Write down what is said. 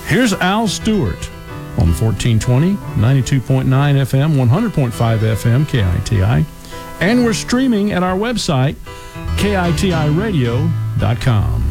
Here's Al Stewart on 1420, 92.9 FM, 100.5 FM, KITI. And we're streaming at our website, kitiradio.com.